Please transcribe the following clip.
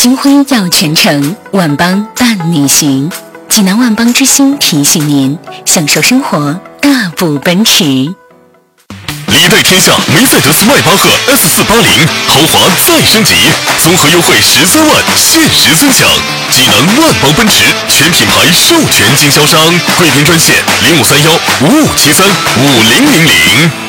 星辉耀全城，万邦伴你行。济南万邦之星提醒您：享受生活，大步奔驰。 礼待天下梅赛德斯迈巴赫 S480豪华再升级，综合优惠13万，限时尊享。济南万邦奔驰全品牌授权经销商，贵宾专线053155735000。